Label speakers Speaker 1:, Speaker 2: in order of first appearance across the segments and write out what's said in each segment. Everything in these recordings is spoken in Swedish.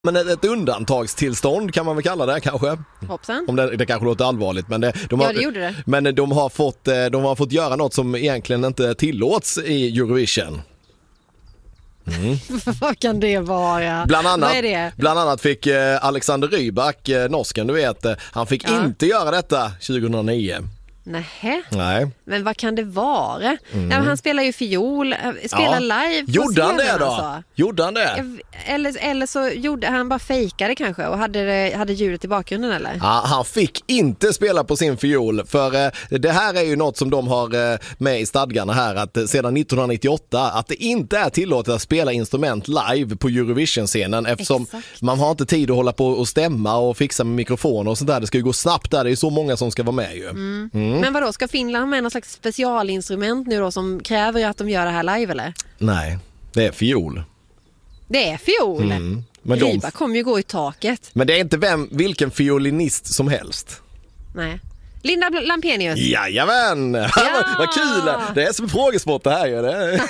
Speaker 1: Men ett undantagstillstånd kan man väl kalla det kanske.
Speaker 2: Hoppsan.
Speaker 1: Om det kanske låter allvarligt, men det gjorde det. Men de har fått göra något som egentligen inte tillåts i Eurovision.
Speaker 2: Vad kan det vara?
Speaker 1: Bland annat fick Alexander Rybak, norsken du vet, han fick inte göra detta 2009. Nej.
Speaker 2: Men vad kan det vara? Ja, han spelar ju fiol, spelar live på
Speaker 1: Gjorde han det då?
Speaker 2: Alltså.
Speaker 1: Gjorde han det?
Speaker 2: Eller så gjorde han bara fejkade kanske och hade ljudet i bakgrunden eller?
Speaker 1: Ja, han fick inte spela på sin fiol för det här är ju något som de har med i stadgarna här att sedan 1998 att det inte är tillåtet att spela instrument live på Eurovision-scenen eftersom man har inte tid att hålla på och stämma och fixa med mikrofoner och sånt där. Det ska ju gå snabbt där, det är så många som ska vara med ju.
Speaker 2: Men vadå, ska Finland ha med någon slags specialinstrument nu då som kräver att de gör det här live eller?
Speaker 1: Nej, det är fiol.
Speaker 2: Det är fiol? Men Ryba kommer ju gå i taket.
Speaker 1: Men det är inte vilken fiolinist som helst.
Speaker 2: Nej. Linda Lampenius.
Speaker 1: Jajamän! Ja! Vad kul! Det är som frågesport det här ju.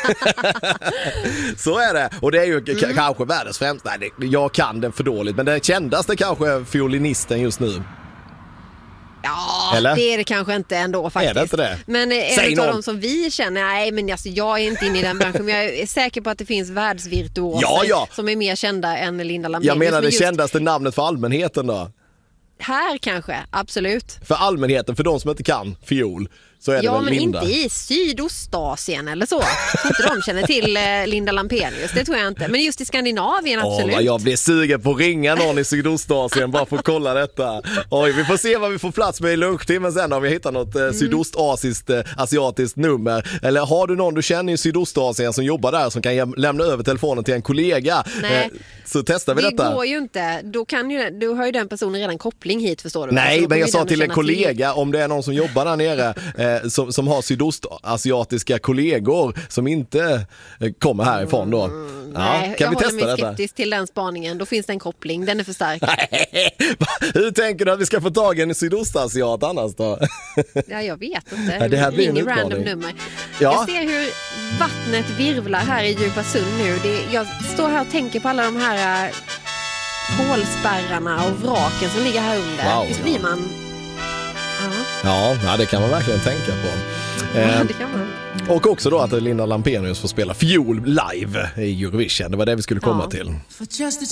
Speaker 1: Så är det. Och det är ju kanske världens främsta. Nej, jag kan den för dåligt. Men det kändaste kanske fiolinisten just nu.
Speaker 2: Ja, eller? Det är det kanske inte ändå faktiskt.
Speaker 1: Är det inte det?
Speaker 2: Men en av dem som vi känner, nej men alltså, jag är inte inne i den branschen, men jag är säker på att det finns världsvirtuoser som är mer kända än Linda Lampenius.
Speaker 1: Jag menar det kändaste namnet för allmänheten då.
Speaker 2: Här kanske, absolut.
Speaker 1: För allmänheten, för de som inte kan fiol, så är det väl Linda.
Speaker 2: Ja, men inte i Sydostasien eller så. Så inte de känner till Linda Lampenius, det tror jag inte. Men just i Skandinavien, absolut.
Speaker 1: Jag blir sugen på att ringa någon i Sydostasien bara för att kolla detta. Vi får se vad vi får plats med i lunchtimmen sen om vi hittar något sydostasiatiskt nummer. Eller har du någon du känner i Sydostasien som jobbar där som kan lämna över telefonen till en kollega?
Speaker 2: Nej.
Speaker 1: Så testar vi detta.
Speaker 2: Det går ju inte. Då har ju den personen redan koppling hit, förstår du.
Speaker 1: Nej, men jag sa till en kollega om det är någon som jobbar där nere som har sydostasiatiska kollegor som inte kommer härifrån då.
Speaker 2: Nej, kan vi testa detta? Jag håller mig skeptisk till den spaningen. Då finns det en koppling. Den är för stark.
Speaker 1: Hur tänker du att vi ska få tag i en sydostasiat annars då?
Speaker 2: Ja, jag vet inte.
Speaker 1: Ja, det här blir
Speaker 2: en random nummer. Ja. Jag ser hur vattnet virvlar här i djupa sund nu. Jag står här och tänker på alla de här kolspärrarna och vraken som ligger här under.
Speaker 1: Wow,
Speaker 2: visst blir man...
Speaker 1: Ja, det kan man verkligen tänka på.
Speaker 2: Det kan man.
Speaker 1: Och också då att Linda Lampenius får spela fiol live i Eurovision. Det var det vi skulle komma till.